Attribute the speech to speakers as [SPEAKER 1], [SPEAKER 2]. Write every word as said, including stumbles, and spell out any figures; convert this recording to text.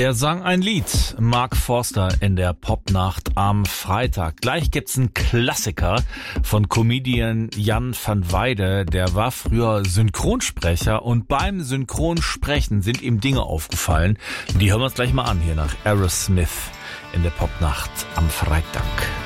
[SPEAKER 1] Er sang ein Lied, Mark Forster, in der Popnacht am Freitag. Gleich gibt's einen Klassiker von Comedian Jan van Weide. Der war früher Synchronsprecher und beim Synchronsprechen sind ihm Dinge aufgefallen. Die hören wir uns gleich mal an hier nach Aerosmith in der Popnacht am Freitag.